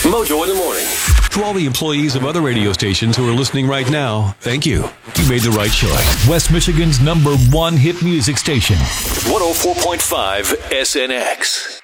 Mojo in the morning. To all the employees of other radio stations who are listening right now, thank you. You made the right choice. West Michigan's #1 hit music station. 104.5 SNX.